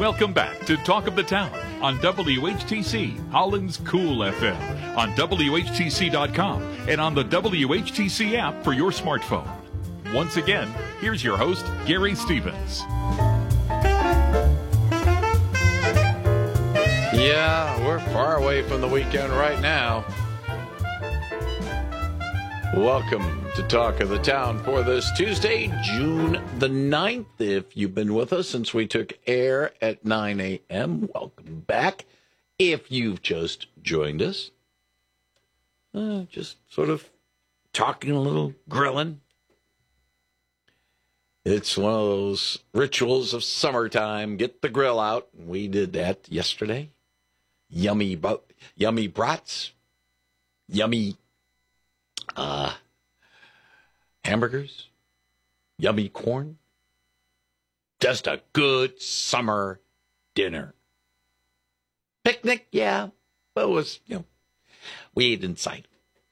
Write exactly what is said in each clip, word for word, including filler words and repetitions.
Welcome back to Talk of the Town on W H T C, Holland's Cool F M, on W H T C dot com, and on the W H T C app for your smartphone. Once again, here's your host, Gary Stevens. Yeah, we're far away from the weekend right now. Welcome to Talk of the Town for this Tuesday, June the ninth. If you've been with us since we took air at nine a.m., welcome back. If you've just joined us, uh, just sort of talking a little, grilling. It's one of those rituals of summertime. Get the grill out. We did that yesterday. Yummy, yummy brats. Yummy Uh, hamburgers, yummy corn, just a good summer dinner. Picnic, yeah, but it was, you know, we ate inside.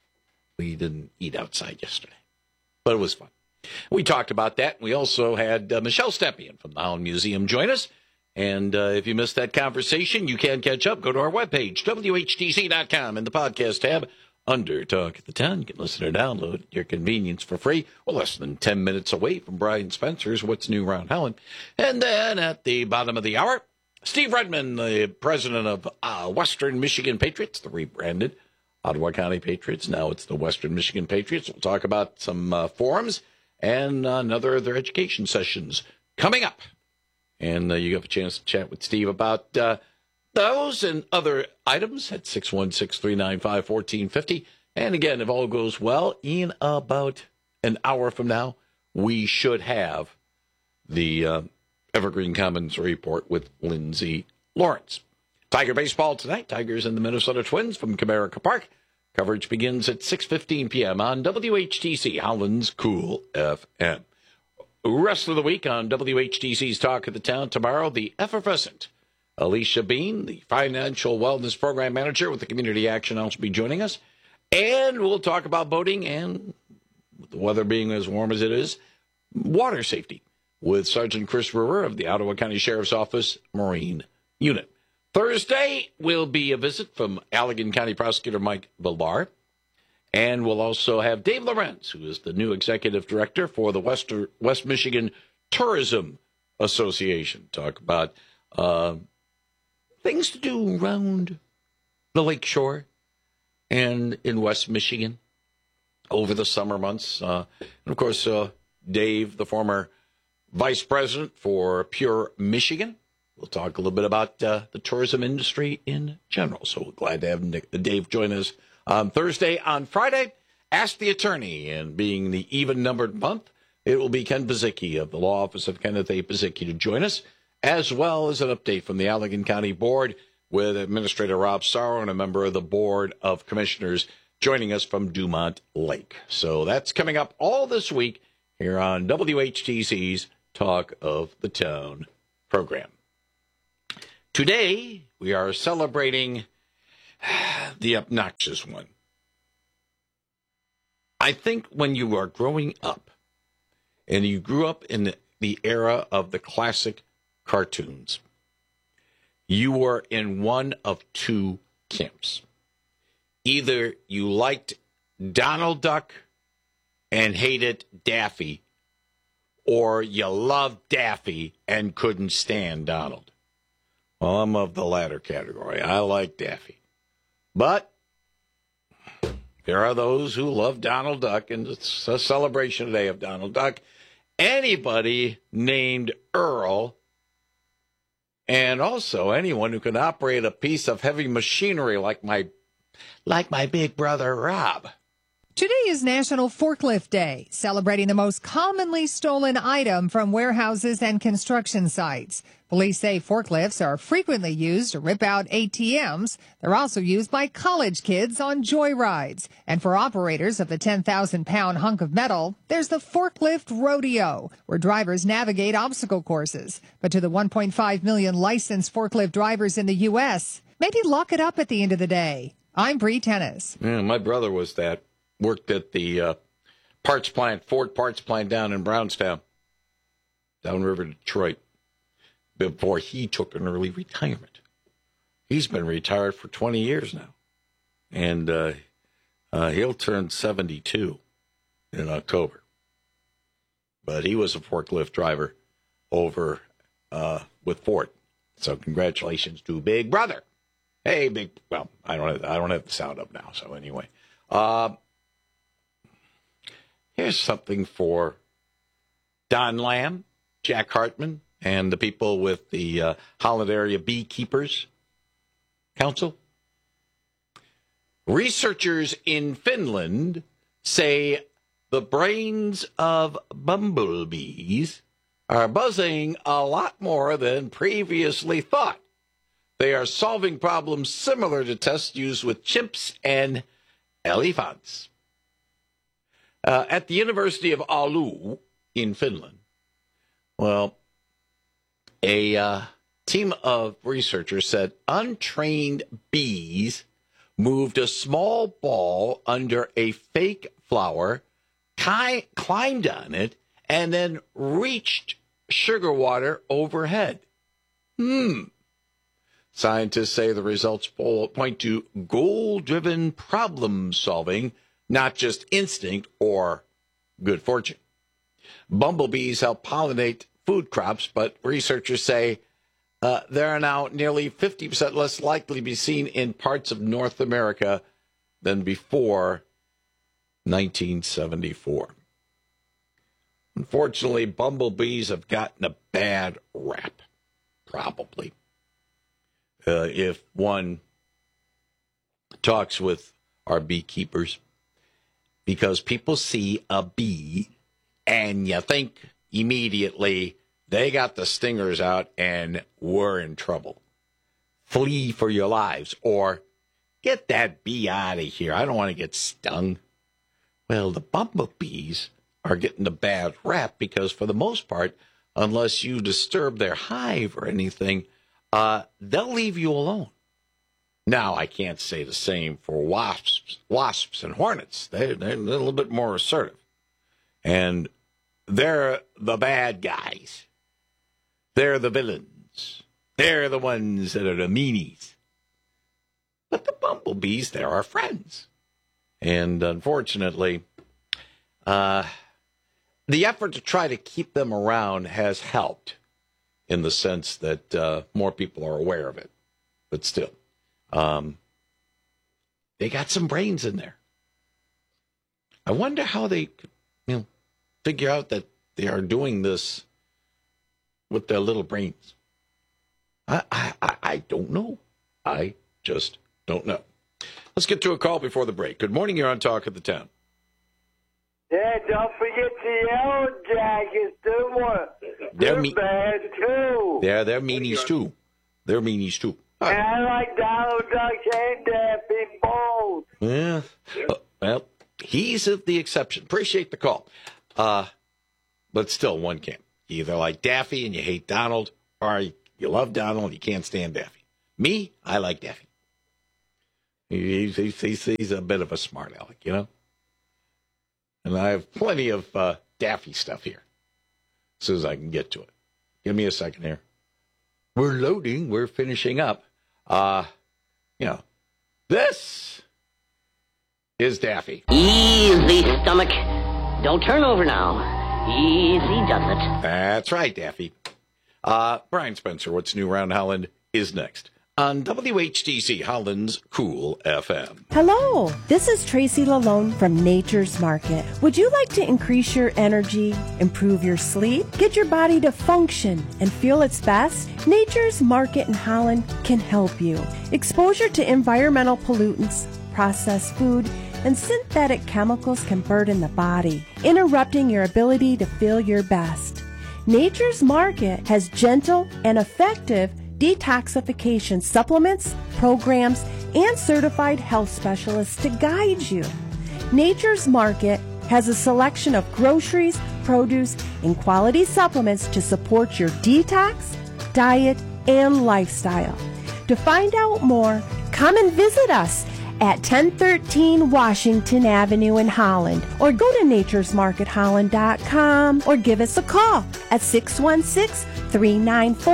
We didn't eat outside yesterday, but it was fun. We talked about that. We also had uh, Michelle Stepien from the Holland Museum join us. And uh, if you missed that conversation, you can catch up. Go to our webpage, W H T C dot com, in the podcast tab. Under Talk of the Town, you can listen or download at your convenience for free. We're less than ten minutes away from Brian Spencer's What's New Around Holland. And then at the bottom of the hour, Steve Redmond, the president of uh, Western Michigan Patriots, the rebranded Ottawa County Patriots. Now it's the Western Michigan Patriots. We'll talk about some uh, forums and uh, another of their education sessions coming up. And uh, you have a chance to chat with Steve about uh, those and other items at six one six, three nine five, one four five zero. And again, if all goes well, in about an hour from now, we should have the uh, Evergreen Commons report with Lindsay Lawrence. Tiger baseball tonight. Tigers and the Minnesota Twins from Comerica Park. Coverage begins at six fifteen p.m. on W H T C, Holland's Cool F M. Rest of the week on W H T C's Talk of the Town. Tomorrow, the effervescent Alicia Bean, the Financial Wellness Program Manager with the Community Action House, will be joining us. And we'll talk about boating and, with the weather being as warm as it is, water safety with Sergeant Chris Brewer of the Ottawa County Sheriff's Office Marine Unit. Thursday will be a visit from Allegan County Prosecutor Mike Bilbar. And we'll also have Dave Lorenz, who is the new Executive Director for the Wester, West Michigan Tourism Association. Talk about uh, things to do around the lakeshore and in West Michigan over the summer months. Uh, and, of course, uh, Dave, the former vice president for Pure Michigan. We'll talk a little bit about uh, the tourism industry in general. So we're glad to have Nick, Dave join us on Thursday. On Friday, Ask the Attorney. And being the even-numbered month, it will be Ken Pizicki of the Law Office of Kenneth A. Pizicki to join us, as well as an update from the Allegan County Board with Administrator Rob Sorrow and a member of the Board of Commissioners joining us from Dumont Lake. So that's coming up all this week here on W H T C's Talk of the Town program. Today, we are celebrating the obnoxious one. I think when you are growing up, and you grew up in the, the era of the classic cartoons, you were in one of two camps. Either you liked Donald Duck and hated Daffy, or you loved Daffy and couldn't stand Donald. Well, I'm of the latter category. I like Daffy. But there are those who love Donald Duck, and it's a celebration today of Donald Duck. Anybody named Earl, and also anyone who can operate a piece of heavy machinery like my like my big brother Rob. Today is National Forklift Day, celebrating the most commonly stolen item from warehouses and construction sites. Police say forklifts are frequently used to rip out A T Ms. They're also used by college kids on joyrides. And for operators of the ten thousand pound hunk of metal, there's the Forklift Rodeo, where drivers navigate obstacle courses. But to the one point five million licensed forklift drivers in the U S, maybe lock it up at the end of the day. I'm Bree Tennis. Yeah, my brother was that. Worked at the uh, parts plant, Ford parts plant down in Brownstown, downriver Detroit. before he took an early retirement. He's been retired for twenty years now. And uh, uh, he'll turn seventy-two in October. But he was a forklift driver over uh, with Ford. So congratulations to Big Brother. Hey, Big, well, I don't have, I don't have the sound up now. So anyway, uh, here's something for Don Lamb, Jack Hartman, and the people with the uh, Holland Area Beekeepers Council. Researchers in Finland say the brains of bumblebees are buzzing a lot more than previously thought. They are solving problems similar to tests used with chimps and elephants. Uh, at the University of Oulu in Finland, well, a uh, team of researchers said untrained bees moved a small ball under a fake flower, ki- climbed on it, and then reached sugar water overhead. Hmm. Scientists say the results point to goal-driven problem solving, not just instinct or good fortune. Bumblebees help pollinate food crops, but researchers say uh, they are now nearly fifty percent less likely to be seen in parts of North America than before nineteen seventy-four. Unfortunately, bumblebees have gotten a bad rap, probably. Uh, if one talks with our beekeepers, because people see a bee and you think immediately they got the stingers out and we're in trouble. Flee for your lives, or get that bee out of here. I don't want to get stung. Well, the bumblebees are getting a bad rap because for the most part, unless you disturb their hive or anything, uh, they'll leave you alone. Now, I can't say the same for wasps, wasps and hornets. They, they're a little bit more assertive. And they're the bad guys. They're the villains. They're the ones that are the meanies. But the bumblebees, they're our friends. And unfortunately, uh, the effort to try to keep them around has helped in the sense that uh, more people are aware of it. But still, um, they got some brains in there. I wonder how they, you know, figure out that they are doing this with their little brains. I, I, I don't know. I just don't know. Let's get to a call before the break. Good morning. You're on Talk of the Town. Yeah, don't forget the yellow jackets. They're, they're they're me- bad, too. Yeah, they're meanies, too. They're meanies, too. And I like Donald Duck and Daffy both. Yeah. Uh, well, he's the exception. Appreciate the call. Uh, but still, one camp. You either like Daffy and you hate Donald, or you love Donald and you can't stand Daffy. Me, I like Daffy. He's, he's, he's a bit of a smart aleck, you know? And I have plenty of uh, Daffy stuff here, as soon as I can get to it. Give me a second here. We're loading. We're finishing up. Uh, you know, this is Daffy. Easy, stomach. Don't turn over now. Easy does it. That's right, Daffy. Uh, Brian Spencer, What's New Around Holland, is next on W H T C Holland's Cool F M. Hello, this is Tracy Lalone from Nature's Market. Would you like to increase your energy, improve your sleep, get your body to function and feel its best? Nature's Market in Holland can help you. Exposure to environmental pollutants, processed food, and synthetic chemicals can burden the body, interrupting your ability to feel your best. Nature's Market has gentle and effective detoxification supplements, programs, and certified health specialists to guide you. Nature's Market has a selection of groceries, produce, and quality supplements to support your detox, diet, and lifestyle. To find out more, come and visit us at ten thirteen Washington Avenue in Holland, or go to natures market holland dot com, or give us a call at six one six, three nine four,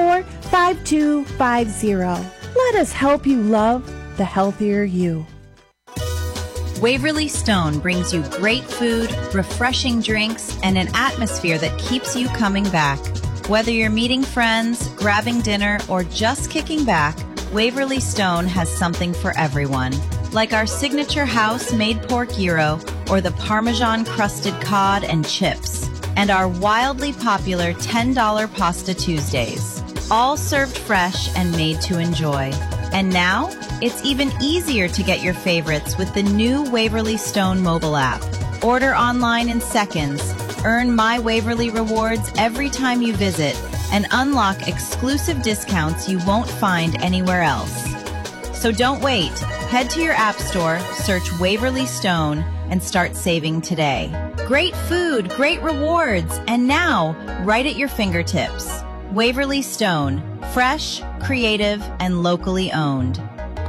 five two five zero. Let us help you love the healthier you. Waverly Stone brings you great food, refreshing drinks, and an atmosphere that keeps you coming back. Whether you're meeting friends, grabbing dinner, or just kicking back, Waverly Stone has something for everyone. Like our signature house-made pork gyro or the Parmesan-crusted cod and chips, and our wildly popular ten dollar Pasta Tuesdays. All served fresh and made to enjoy. And now, it's even easier to get your favorites with the new Waverly Stone mobile app. Order online in seconds, earn My Waverly rewards every time you visit, and unlock exclusive discounts you won't find anywhere else. So don't wait. Head to your app store, search Waverly Stone, and start saving today. Great food, great rewards, and now, right at your fingertips. Waverly Stone, fresh, creative, and locally owned.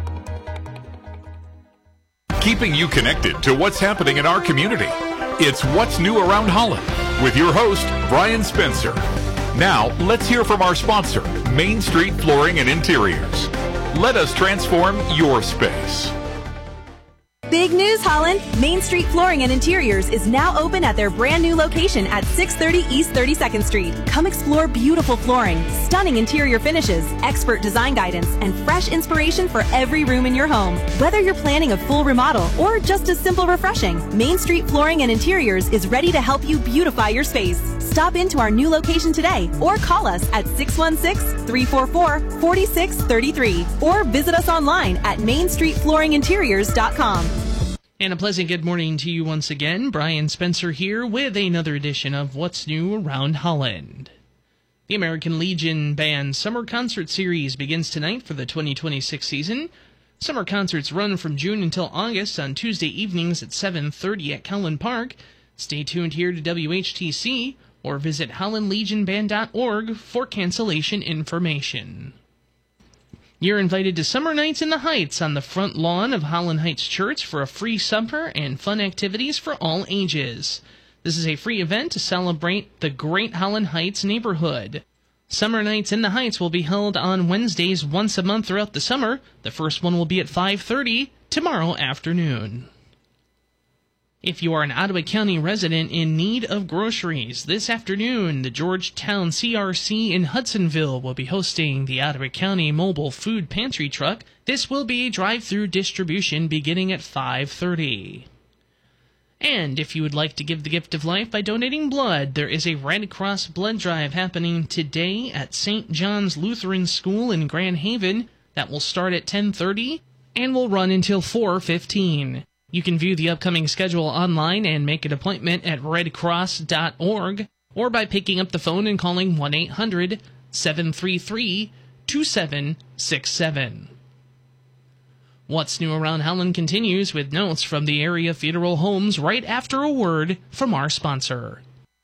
Keeping you connected to what's happening in our community. It's What's New Around Holland with your host, Brian Spencer. Now, let's hear from our sponsor, Main Street Flooring and Interiors. Let us transform your space. Big news, Holland! Main Street Flooring and Interiors is now open at their brand new location at six thirty East thirty-second Street. Come explore beautiful flooring, stunning interior finishes, expert design guidance, and fresh inspiration for every room in your home. Whether you're planning a full remodel or just a simple refreshing, Main Street Flooring and Interiors is ready to help you beautify your space. Stop into our new location today or call us at six one six, three four four, four six three three or visit us online at main street flooring interiors dot com. And a pleasant good morning to you once again. Brian Spencer here with another edition of What's New Around Holland. The American Legion Band Summer Concert Series begins tonight for the twenty twenty-six season. Summer concerts run from June until August on Tuesday evenings at seven thirty at Collin Park. Stay tuned here to W H T C or visit holland legion band dot org for cancellation information. You're invited to Summer Nights in the Heights on the front lawn of Holland Heights Church for a free supper and fun activities for all ages. This is a free event to celebrate the great Holland Heights neighborhood. Summer Nights in the Heights will be held on Wednesdays once a month throughout the summer. The first one will be at five thirty tomorrow afternoon. If you are an Ottawa County resident in need of groceries, this afternoon the Georgetown C R C in Hudsonville will be hosting the Ottawa County Mobile Food Pantry Truck. This will be drive-through distribution beginning at five thirty. And if you would like to give the gift of life by donating blood, there is a Red Cross blood drive happening today at Saint John's Lutheran School in Grand Haven. That will start at ten thirty and will run until four fifteen. You can view the upcoming schedule online and make an appointment at red cross dot org or by picking up the phone and calling one eight hundred, seven three three, two seven six seven. What's New Around Holland continues with notes from the area funeral homes right after a word from our sponsor.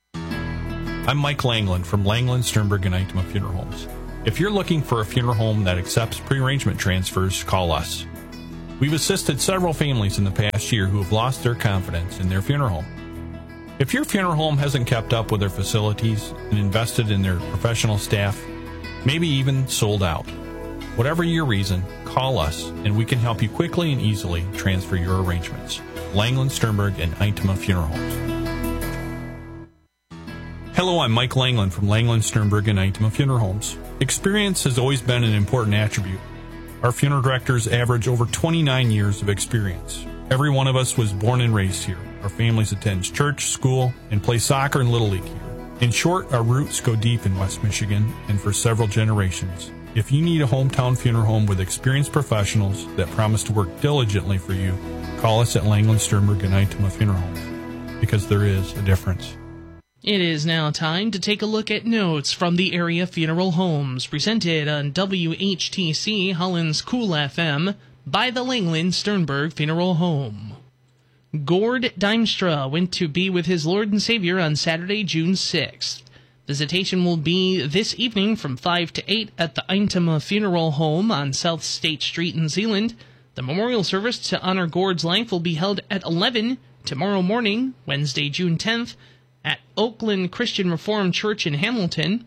I'm Mike Langland from Langland, Sternberg, and Eichmann Funeral Homes. If you're looking for a funeral home that accepts pre-arrangement transfers, call us. We've assisted several families in the past year who have lost their confidence in their funeral home. If your funeral home hasn't kept up with their facilities and invested in their professional staff, maybe even sold out, whatever your reason, call us and we can help you quickly and easily transfer your arrangements. Langland, Sternberg, and Eichmann Funeral Homes. Hello, I'm Mike Langland from Langland, Sternberg, and Eichmann Funeral Homes. Experience has always been an important attribute. Our funeral directors average over twenty-nine years of experience. Every one of us was born and raised here. Our families attend church, school, and play soccer and Little League here. In short, our roots go deep in West Michigan and for several generations. If you need a hometown funeral home with experienced professionals that promise to work diligently for you, call us at Langland, Sternberg, and Eichmann Funeral Homes, because there is a difference. It is now time to take a look at notes from the area funeral homes, presented on W H T C Holland's Cool F M by the Langland Sternberg Funeral Home. Gord Dimstra went to be with his Lord and Savior on Saturday, June sixth. Visitation will be this evening from five to eight at the Eintema Funeral Home on South State Street in Zeeland. The memorial service to honor Gord's life will be held at eleven tomorrow morning, Wednesday, June tenth, at Oakland Christian Reformed Church in Hamilton.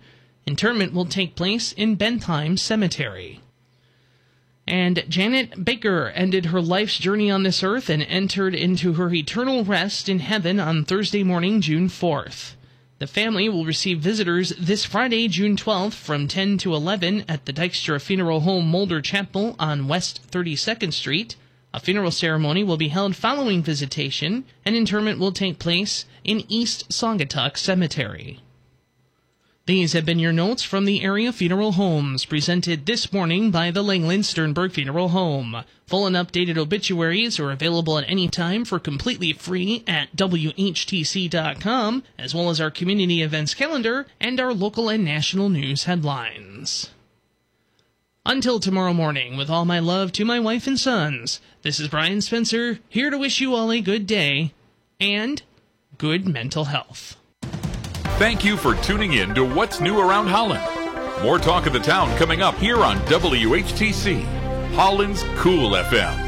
Interment will take place in Bentheim Cemetery. And Janet Baker ended her life's journey on this earth and entered into her eternal rest in heaven on Thursday morning, June fourth. The family will receive visitors this Friday, June twelfth, from ten to eleven at the Dykstra Funeral Home Mulder Chapel on West thirty-second Street. A funeral ceremony will be held following visitation, and interment will take place in East Saugatuck Cemetery. These have been your notes from the area funeral homes, presented this morning by the Langland Sternberg Funeral Home. Full and updated obituaries are available at any time for completely free at W H T C dot com, as well as our community events calendar and our local and national news headlines. Until tomorrow morning, with all my love to my wife and sons, this is Brian Spencer, here to wish you all a good day and good mental health. Thank you for tuning in to What's New Around Holland. More talk of the town coming up here on W H T C, Holland's Cool F M.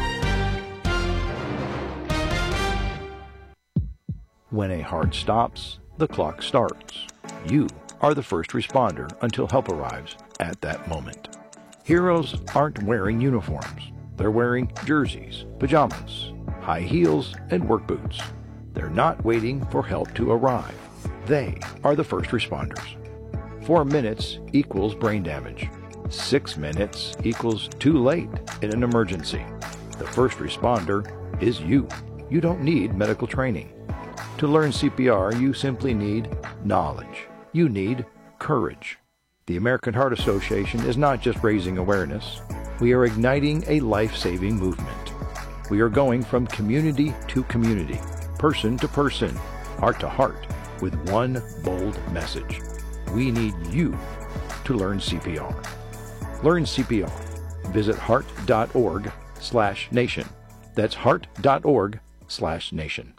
When a heart stops, the clock starts. You are the first responder until help arrives at that moment. Heroes aren't wearing uniforms. They're wearing jerseys, pajamas, high heels, and work boots. They're not waiting for help to arrive. They are the first responders. Four minutes equals brain damage. Six minutes equals too late in an emergency. The first responder is you. You don't need medical training. To learn C P R, you simply need knowledge. You need courage. The American Heart Association is not just raising awareness. We are igniting a life-saving movement. We are going from community to community, person to person, heart to heart, with one bold message. We need you to learn C P R. Learn C P R. Visit heart.org slash nation. That's heart.org slash nation.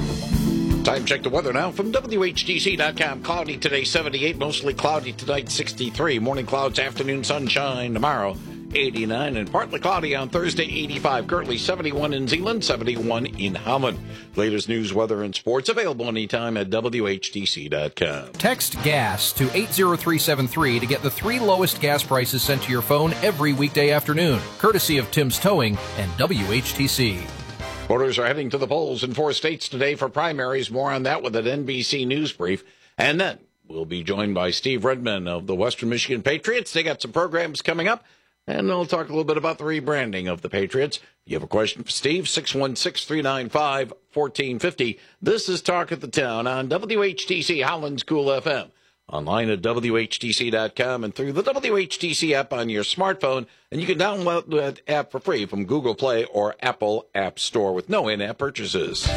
Time check the weather now from W H T C dot com. Cloudy today, seventy-eight. Mostly cloudy tonight, sixty-three. Morning clouds, afternoon sunshine tomorrow, eighty-nine. And partly cloudy on Thursday, eighty-five. Currently seventy-one in Zeeland, seventy-one in Holland. Latest news, weather, and sports available anytime at W H T C dot com. Text GAS to eight zero three seven three to get the three lowest gas prices sent to your phone every weekday afternoon, courtesy of Tim's Towing and W H T C. Voters are heading to the polls in four states today for primaries. More on that with an N B C News brief. And then we'll be joined by Steve Redman of the Western Michigan Patriots. They got some programs coming up, and they'll talk a little bit about the rebranding of the Patriots. If you have a question for Steve, six one six, three nine five, one four five zero. This is Talk of the Town on W H T C, Holland's Cool F M. Online at W H T C dot com and through the W H T C app on your smartphone. And you can download that app for free from Google Play or Apple App Store with no in-app purchases.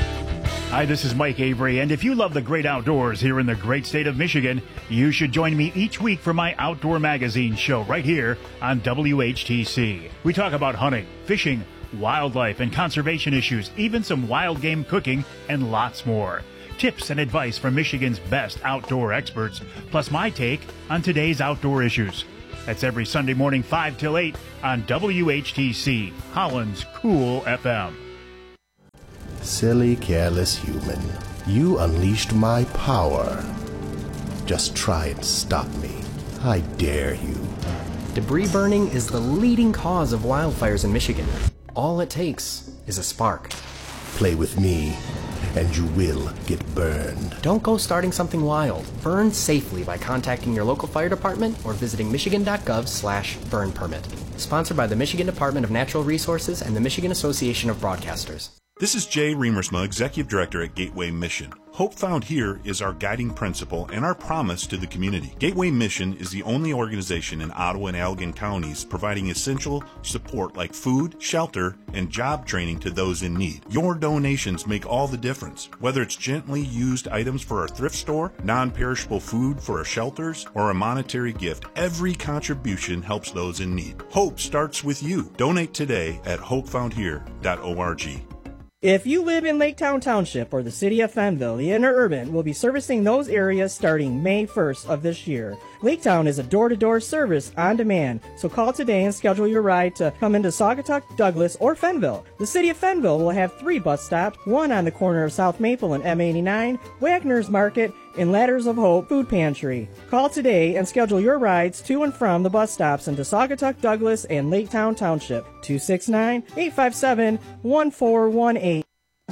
Hi, this is Mike Avery, and if you love the great outdoors here in the great state of Michigan, you should join me each week for my Outdoor Magazine show right here on W H T C. We talk about hunting, fishing, wildlife, and conservation issues, even some wild game cooking, and lots more. Tips and advice from Michigan's best outdoor experts, plus my take on today's outdoor issues. That's every Sunday morning, five till eight on W H T C, Holland's Cool F M. Silly, careless human. You unleashed my power. Just try and stop me. I dare you. Debris burning is the leading cause of wildfires in Michigan. All it takes is a spark. Play with me, and you will get burned. Don't go starting something wild. Burn safely by contacting your local fire department or visiting michigan.gov slash burn permit. Sponsored by the Michigan Department of Natural Resources and the Michigan Association of Broadcasters. This is Jay Remersma, Executive Director at Gateway Mission. Hope Found Here is our guiding principle and our promise to the community. Gateway Mission is the only organization in Ottawa and Allegan counties providing essential support like food, shelter, and job training to those in need. Your donations make all the difference. Whether it's gently used items for our thrift store, non-perishable food for our shelters, or a monetary gift, every contribution helps those in need. Hope starts with you. Donate today at hope found here dot org. If you live in Lake Town Township or the city of Fenville, the Interurban will be servicing those areas starting May first of this year. Lake Town is a door-to-door service on demand, so call today and schedule your ride to come into Saugatuck, Douglas, or Fenville. The city of Fenville will have three bus stops, one on the corner of South Maple and M eighty-nine, Wagner's Market, and Ladders of Hope Food Pantry. Call today and schedule your rides to and from the bus stops in Saugatuck, Douglas, and Laketown Township. two six nine, eight five seven, one four one eight.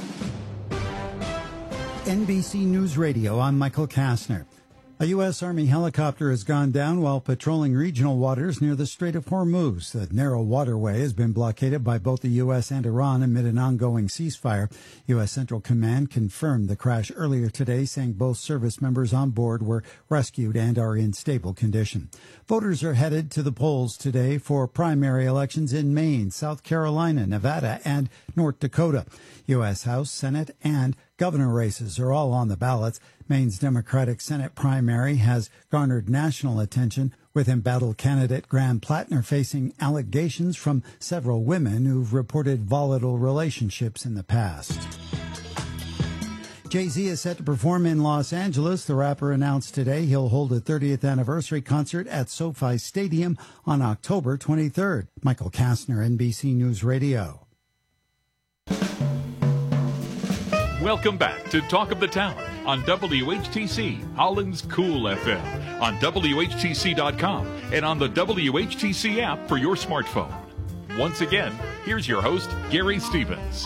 N B C News Radio, I'm Michael Kastner. A U S. Army helicopter has gone down while patrolling regional waters near the Strait of Hormuz. The narrow waterway has been blockaded by both the U S and Iran amid an ongoing ceasefire. U S. Central Command confirmed the crash earlier today, saying both service members on board were rescued and are in stable condition. Voters are headed to the polls today for primary elections in Maine, South Carolina, Nevada, and North Dakota. U S. House, Senate, and governor races are all on the ballots. Maine's Democratic Senate primary has garnered national attention, with embattled candidate Graham Plattner facing allegations from several women who've reported volatile relationships in the past. Jay-Z is set to perform in Los Angeles. The rapper announced today he'll hold a thirtieth anniversary concert at SoFi Stadium on October twenty-third. Michael Kastner, N B C News Radio. Welcome back to Talk of the Town on W H T C, Holland's Cool F M, on W H T C dot com, and on the W H T C app for your smartphone. Once again, here's your host, Gary Stevens.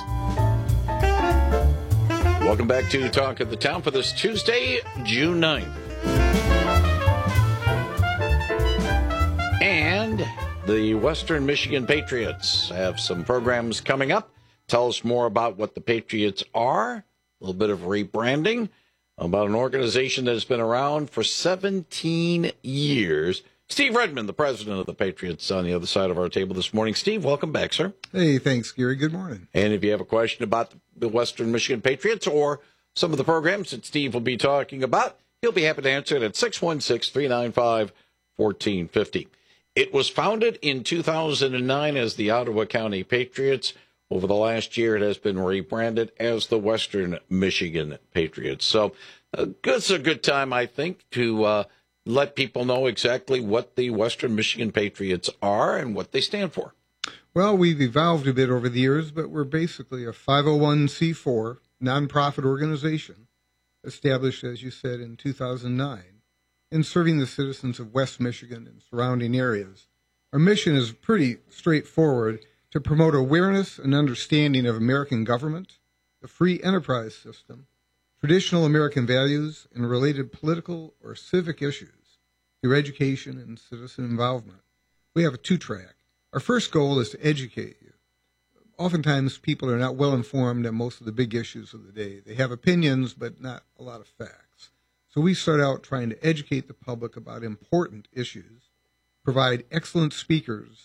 Welcome back to Talk of the Town for this Tuesday, June ninth. And the Western Michigan Patriots have some programs coming up. Tell us more about what the Patriots are, a little bit of rebranding, about an organization that has been around for seventeen years. Steve Redmond, the president of the Patriots, on the other side of our table this morning. Steve, welcome back, sir. Hey, thanks, Gary. Good morning. And if you have a question about the Western Michigan Patriots or some of the programs that Steve will be talking about, he'll be happy to answer it at six one six, three nine five, one four five zero. It was founded in two thousand nine as the Ottawa County Patriots. Over the last year, it has been rebranded as the Western Michigan Patriots. So uh, it's a good time, I think, to uh, let people know exactly what the Western Michigan Patriots are and what they stand for. Well, we've evolved a bit over the years, but we're basically a five oh one c four nonprofit organization established, as you said, in two thousand nine in serving the citizens of West Michigan and surrounding areas. Our mission is pretty straightforward: to promote awareness and understanding of American government, the free enterprise system, traditional American values, and related political or civic issues through education and citizen involvement. We have a two-track. Our first goal is to educate you. Oftentimes, people are not well informed on most of the big issues of the day. They have opinions, but not a lot of facts. So we start out trying to educate the public about important issues, provide excellent speakers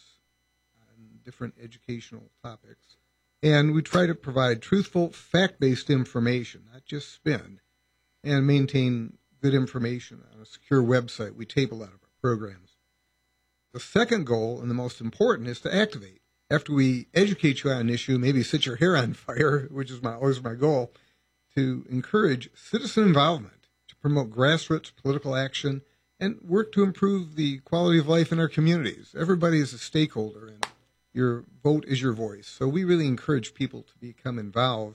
different educational topics, and we try to provide truthful, fact-based information, not just spin, and maintain good information on a secure website. We tape a lot of our programs. The second goal, and the most important, is to activate. After we educate you on an issue, maybe set your hair on fire, which is my, always my goal, to encourage citizen involvement, to promote grassroots political action, and work to improve the quality of life in our communities. Everybody is a stakeholder, and your vote is your voice. So we really encourage people to become involved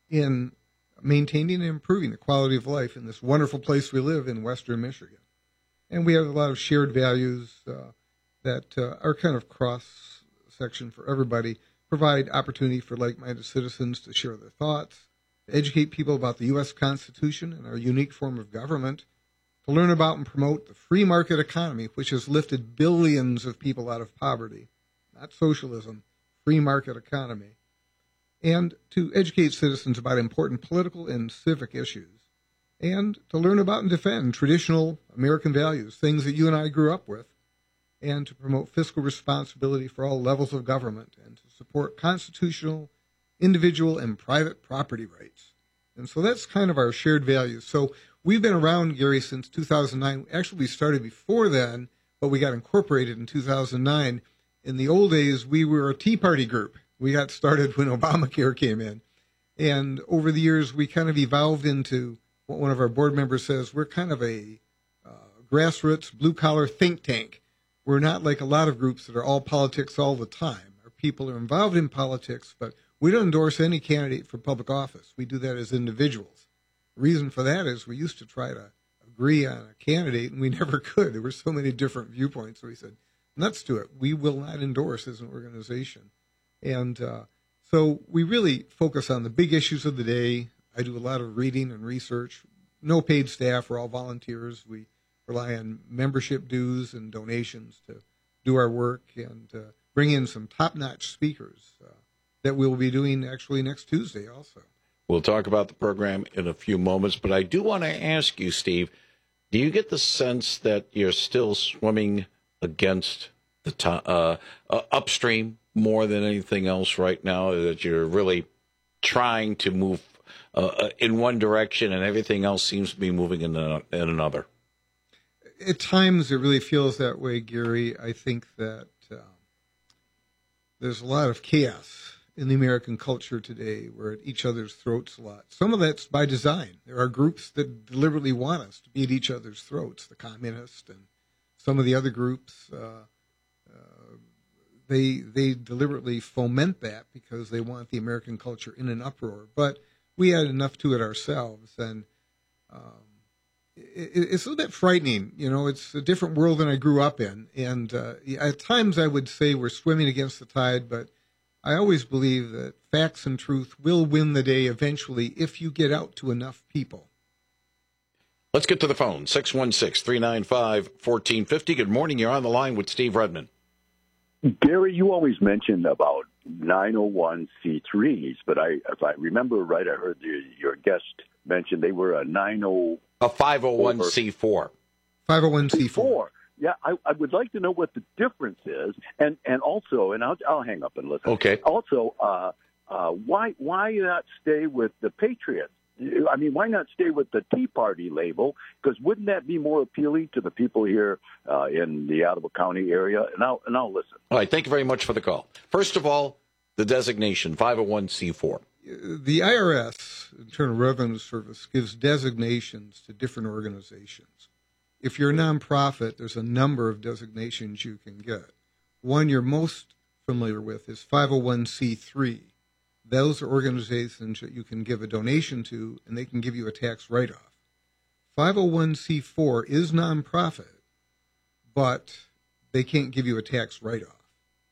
in maintaining and improving the quality of life in this wonderful place we live in, Western Michigan. And we have a lot of shared values uh, that uh, are kind of cross-section for everybody, provide opportunity for like-minded citizens to share their thoughts, to educate people about the U S Constitution and our unique form of government, to learn about and promote the free market economy, which has lifted billions of people out of poverty. Not socialism, free market economy, and to educate citizens about important political and civic issues, and to learn about and defend traditional American values, things that you and I grew up with, and to promote fiscal responsibility for all levels of government, and to support constitutional, individual, and private property rights. And so that's kind of our shared values. So we've been around, Gary, since two thousand nine. Actually, we started before then, but we got incorporated in two thousand nine. In the old days, we were a Tea Party group. We got started when Obamacare came in. And over the years, we kind of evolved into what one of our board members says, we're kind of a uh, grassroots, blue-collar think tank. We're not like a lot of groups that are all politics all the time. Our people are involved in politics, but we don't endorse any candidate for public office. We do that as individuals. The reason for that is we used to try to agree on a candidate, and we never could. There were so many different viewpoints. So we said, nuts to it. We will not endorse as an organization. And uh, so we really focus on the big issues of the day. I do a lot of reading and research. No paid staff. We're all volunteers. We rely on membership dues and donations to do our work and uh, bring in some top-notch speakers uh, that we'll be doing actually next Tuesday also. We'll talk about the program in a few moments, but I do want to ask you, Steve, do you get the sense that you're still swimming against the to- uh, uh, upstream more than anything else right now, that you're really trying to move uh, in one direction and everything else seems to be moving in, a, in another? At times it really feels that way, Gary. I think that uh, there's a lot of chaos in the American culture today. We're at each other's throats a lot. Some of that's by design. There are groups that deliberately want us to be at each other's throats, the communists and some of the other groups. Uh, uh, they they deliberately foment that because they want the American culture in an uproar. But we add enough to it ourselves, and um, it, it's a little bit frightening. You know, it's a different world than I grew up in, and uh, at times I would say we're swimming against the tide, but I always believe that facts and truth will win the day eventually if you get out to enough people. Let's get to the phone, six one six, three nine five, one four five zero. Good morning. You're on the line with Steve Redman. Gary, you always mentioned about nine oh one c threes, but I, if I remember right, I heard the, your guest mention they were a nine oh a five oh one c four. five oh one c four. Yeah, I, I would like to know what the difference is, and, and also, and I'll I'll hang up and listen. Okay. Also, uh, uh, why why not stay with the Patriots? I mean, why not stay with the Tea Party label? Because wouldn't that be more appealing to the people here uh, in the Ottawa County area? And I'll, and I'll listen. All right, thank you very much for the call. First of all, the designation, five oh one c four. The I R S, Internal Revenue Service, gives designations to different organizations. If you're a nonprofit, there's a number of designations you can get. One you're most familiar with is five oh one c three. Those are organizations that you can give a donation to, and they can give you a tax write-off. five oh one c four is nonprofit, but they can't give you a tax write-off.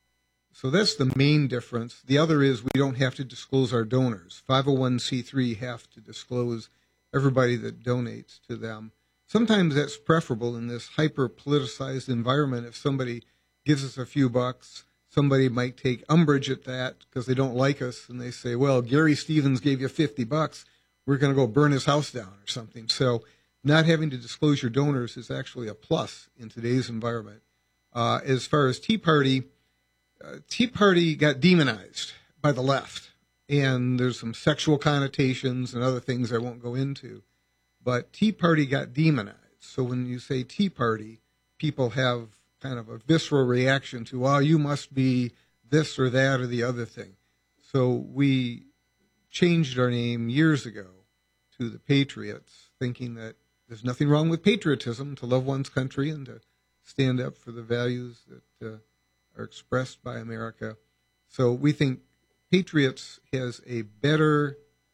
So that's the main difference. The other is we don't have to disclose our donors. five oh one c three have to disclose everybody that donates to them. Sometimes that's preferable in this hyper-politicized environment. If somebody gives us a few bucks, somebody might take umbrage at that because they don't like us, and they say, well, Gary Stevens gave you fifty bucks. We're going to go burn his house down or something. So not having to disclose your donors is actually a plus in today's environment. Uh, as far as Tea Party, uh, Tea Party got demonized by the left, and there's some sexual connotations and other things I won't go into. But Tea Party got demonized. So when you say Tea Party, people have kind of a visceral reaction to, oh, you must be this or that or the other thing. So we changed our name years ago to the Patriots, thinking that there's nothing wrong with patriotism, to love one's country and to stand up for the values that uh, are expressed by America. So we think Patriots has a better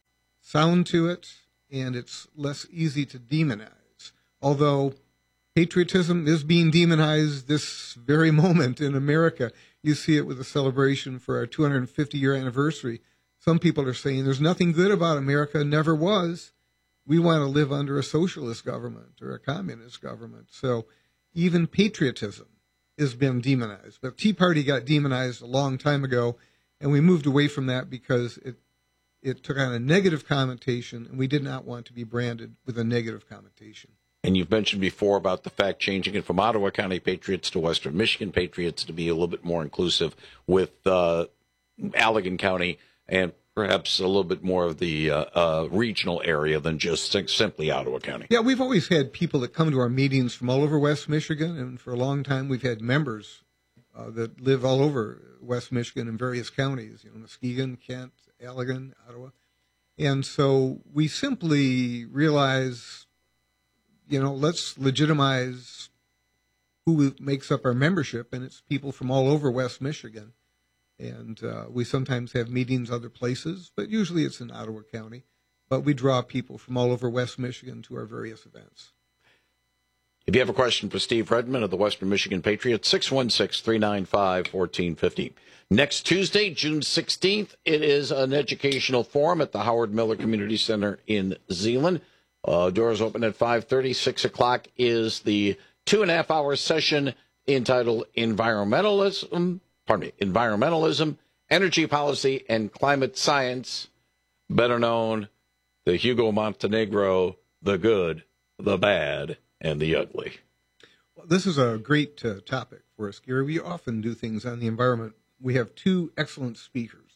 sound to it, and it's less easy to demonize. Although patriotism is being demonized this very moment in America. You see it with the celebration for our two hundred fifty year anniversary. Some people are saying there's nothing good about America, never was. We want to live under a socialist government or a communist government. So even patriotism has been demonized. But Tea Party got demonized a long time ago, and we moved away from that because it it took on a negative connotation, and we did not want to be branded with a negative connotation. And you've mentioned before about the fact changing it from Ottawa County Patriots to Western Michigan Patriots to be a little bit more inclusive with uh, Allegan County and perhaps a little bit more of the uh, uh, regional area than just simply Ottawa County. Yeah, we've always had people that come to our meetings from all over West Michigan, and for a long time we've had members uh, that live all over West Michigan in various counties, you know, Muskegon, Kent, Allegan, Ottawa. And so we simply realize, you know, let's legitimize who makes up our membership, and it's people from all over West Michigan. And uh, we sometimes have meetings other places, but usually it's in Ottawa County. But we draw people from all over West Michigan to our various events. If you have a question for Steve Redmond of the Western Michigan Patriots, six one six, three nine five, one four five zero. Next Tuesday, June sixteenth, it is an educational forum at the Howard Miller Community Center in Zeeland. Uh, doors open at five thirty. six o'clock is the two-and-a-half-hour session entitled Environmentalism, pardon me, Environmentalism, Energy Policy, and Climate Science, better known the Hugo Montenegro, the good, the bad, and the ugly. Well, this is a great uh, topic for us, Gary. We often do things on the environment. We have two excellent speakers,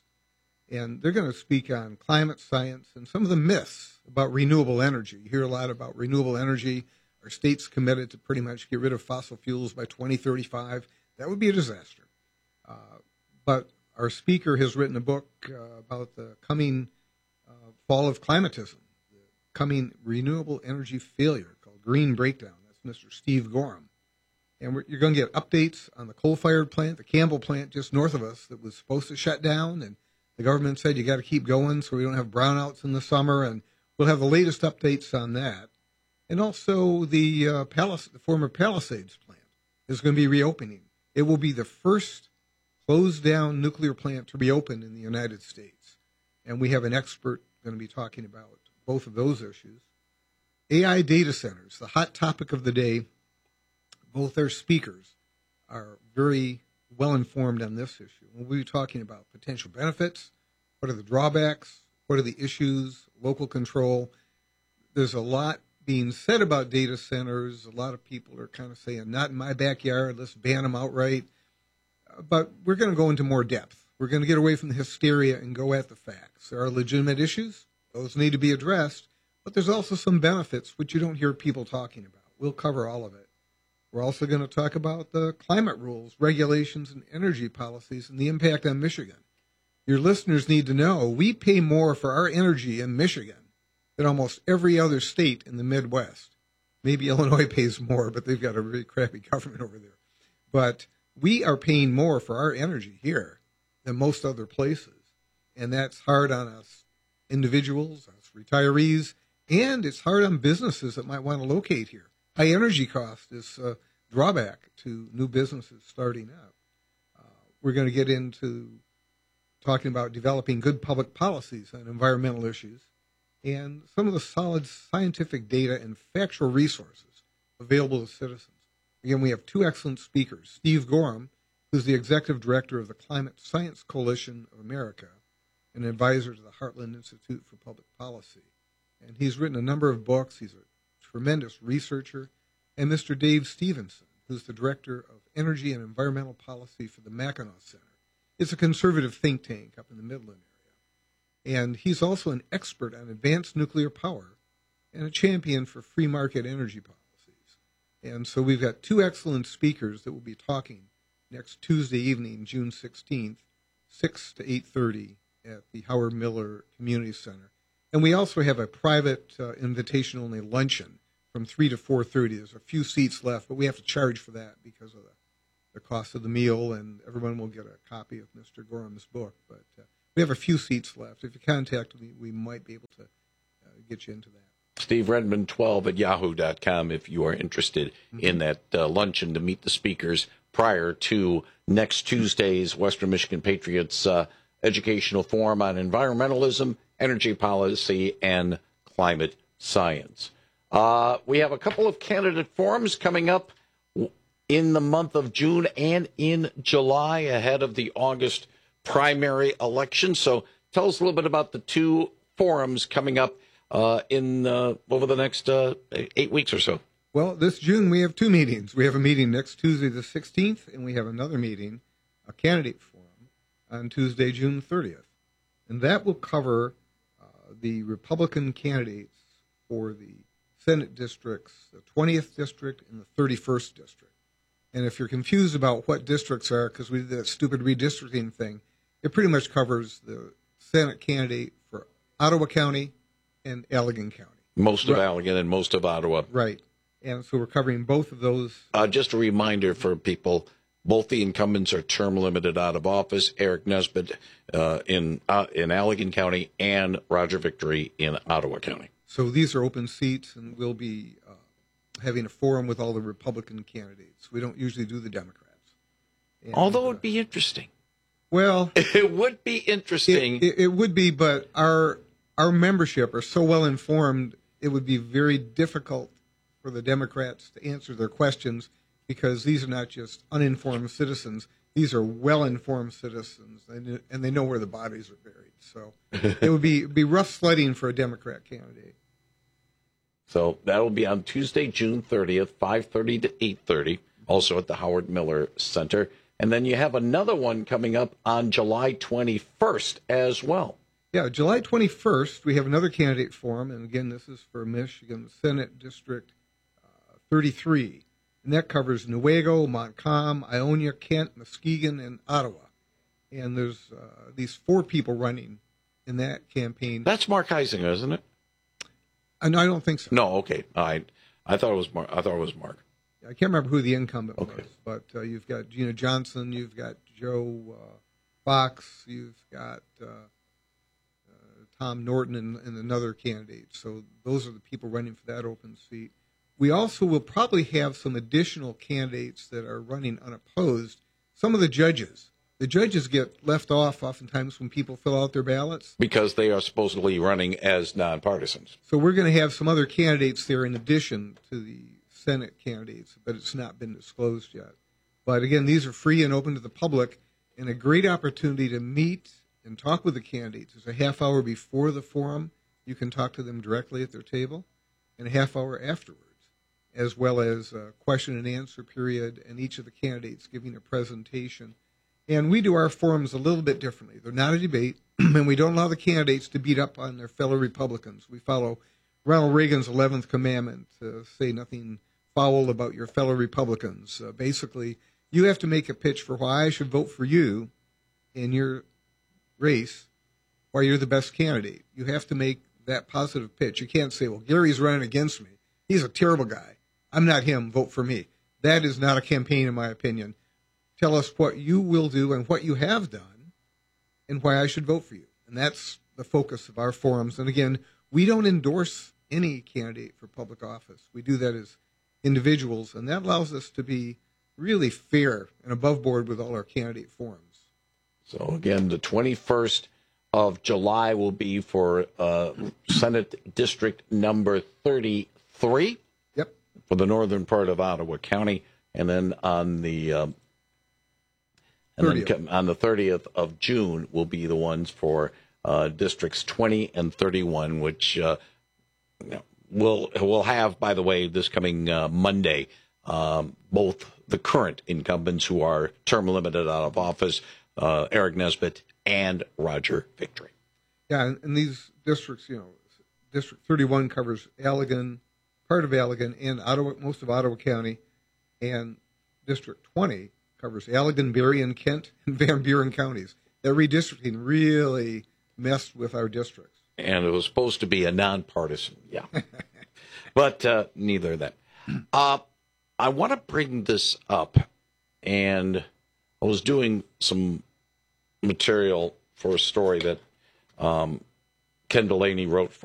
and they're going to speak on climate science and some of the myths about renewable energy. You hear a lot about renewable energy. Our state's committed to pretty much get rid of fossil fuels by twenty thirty-five. That would be a disaster. Uh, but our speaker has written a book uh, about the coming uh, fall of climatism, the coming renewable energy failure called Green Breakdown. That's Mister Steve Gorham. And we're, you're going to get updates on the coal-fired plant, the Campbell plant just north of us that was supposed to shut down. And the government said you got to keep going so we don't have brownouts in the summer. And we'll have the latest updates on that. And also the, uh, Palis- the former Palisades plant is going to be reopening. It will be the first closed-down nuclear plant to reopen in the United States. And we have an expert going to be talking about both of those issues. A I data centers, the hot topic of the day. Both our speakers are very well informed on this issue. We'll be talking about potential benefits, what are the drawbacks, what are the issues, local control. There's a lot being said about data centers. A lot of people are kind of saying, not in my backyard, let's ban them outright. Uh, but we're going to go into more depth. We're going to get away from the hysteria and go at the facts. There are legitimate issues. Those need to be addressed. But there's also some benefits which you don't hear people talking about. We'll cover all of it. We're also going to talk about the climate rules, regulations, and energy policies and the impact on Michigan. Your listeners need to know we pay more for our energy in Michigan than almost every other state in the Midwest. Maybe Illinois pays more, but they've got a really crappy government over there. But we are paying more for our energy here than most other places. And that's hard on us individuals, us retirees, and it's hard on businesses that might want to locate here. High energy cost is a drawback to new businesses starting up. Uh, we're going to get into talking about developing good public policies on environmental issues and some of the solid scientific data and factual resources available to citizens. Again, we have two excellent speakers. Steve Gorham, who's the executive director of the Climate Science Coalition of America, an advisor to the Heartland Institute for Public Policy. And he's written a number of books. He's a tremendous researcher, and Mister Dave Stevenson, who's the Director of Energy and Environmental Policy for the Mackinac Center. It's a conservative think tank up in the Midland area. And he's also an expert on advanced nuclear power and a champion for free market energy policies. And so we've got two excellent speakers that will be talking next Tuesday evening, June sixteenth, six to eight thirty at the Howard Miller Community Center. And we also have a private uh, invitation-only luncheon from three to four thirty. There's a few seats left, but we have to charge for that because of the, the cost of the meal, and everyone will get a copy of Mister Gorham's book. But uh, we have a few seats left. If you contact me, we might be able to uh, get you into that. Steve Redmond twelve at yahoo dot com if you are interested mm-hmm. in that uh, luncheon to meet the speakers prior to next Tuesday's Western Michigan Patriots uh, educational forum on environmentalism, energy policy, and climate science. Uh, we have a couple of candidate forums coming up in the month of June and in July ahead of the August primary election. So tell us a little bit about the two forums coming up uh, in uh, over the next uh, eight weeks or so. Well, this June we have two meetings. We have a meeting next Tuesday the sixteenth, and we have another meeting, a candidate forum, on Tuesday, June thirtieth. And that will cover uh, the Republican candidates for the Senate districts, the twentieth district and the thirty-first district. And if you're confused about what districts are, because we did that stupid redistricting thing, it pretty much covers the Senate candidate for Ottawa County and Allegan County. Most of right. Allegan and most of Ottawa. Right. And so we're covering both of those. Uh, just a reminder for people, both the incumbents are term limited out of office. Eric Nesbitt uh, in uh, in Allegan County and Roger Victory in Ottawa County. So these are open seats, and we'll be uh, having a forum with all the Republican candidates. We don't usually do the Democrats. And, Although it would be interesting. Well, it would be interesting. It, it, it would be, but our our membership are so well informed, it would be very difficult for the Democrats to answer their questions because these are not just uninformed citizens. These are well-informed citizens, and, and they know where the bodies are buried. So it would be be rough sledding for a Democrat candidate. So that will be on Tuesday, June thirtieth, five thirty to eight thirty, also at the Howard Miller Center. And then you have another one coming up on July twenty-first as well. Yeah, July twenty-first, we have another candidate forum. And again, this is for Michigan Senate District uh, thirty-three. And that covers Newaygo, Montcalm, Ionia, Kent, Muskegon, and Ottawa. And there's uh, these four people running in that campaign. That's Mark Heisinger, isn't it? Uh, no, I don't think so. No, okay. I I thought it was Mark. I thought it was Mark. I can't remember who the incumbent okay. was, but uh, you've got Gina Johnson, you've got Joe uh, Fox, you've got uh, uh, Tom Norton, and, and another candidate. So those are the people running for that open seat. We also will probably have some additional candidates that are running unopposed. Some of the judges. The judges get left off oftentimes when people fill out their ballots. Because they are supposedly running as nonpartisans. So we're going to have some other candidates there in addition to the Senate candidates, but it's not been disclosed yet. But again, these are free and open to the public, and a great opportunity to meet and talk with the candidates. There's a half hour before the forum. You can talk to them directly at their table, and a half hour afterwards, as well as a question and answer period, and each of the candidates giving a presentation. And we do our forums a little bit differently. They're not a debate, and we don't allow the candidates to beat up on their fellow Republicans. We follow Ronald Reagan's eleventh commandment to say nothing foul about your fellow Republicans. Uh, basically, you have to make a pitch for why I should vote for you in your race, why you're the best candidate. You have to make that positive pitch. You can't say, well, Gary's running against me. He's a terrible guy. I'm not him. Vote for me. That is not a campaign, in my opinion. Tell us what you will do and what you have done and why I should vote for you. And that's the focus of our forums. And again, we don't endorse any candidate for public office. We do that as individuals, and that allows us to be really fair and above board with all our candidate forums. So again, the twenty-first of July will be for uh, Senate District number thirty-three. Yep. For the northern part of Ottawa County, and then on the um, and then on the thirtieth of June will be the ones for uh, districts twenty and thirty-one, which uh, you know, We'll, we'll have, by the way, this coming uh, Monday, um, both the current incumbents who are term limited out of office, uh, Eric Nesbitt and Roger Victory. Yeah, and, and these districts, you know, District thirty-one covers Allegan, part of Allegan, and Ottawa, most of Ottawa County, and District twenty covers Allegan, Berrien, Kent, and Van Buren counties. That redistricting really messed with our districts. And it was supposed to be a nonpartisan, yeah. But uh, neither of that. Uh, I want to bring this up, and I was doing some material for a story that um, Ken Delaney wrote for